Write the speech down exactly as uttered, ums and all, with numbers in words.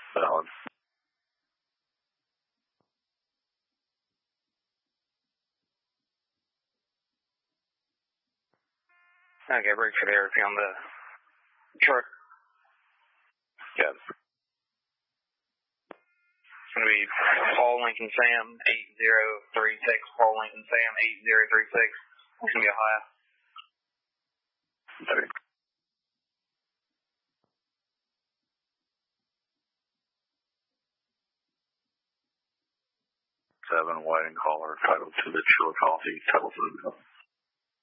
Valid. Okay, break for the air on the truck. Yeah. It's going to be Paul Lincoln Sam, eight zero three six, Paul Lincoln Sam, eight zero three six. It's going to be Ohio. Okay. Seven, white and collar, title to the Chillicothe telephone.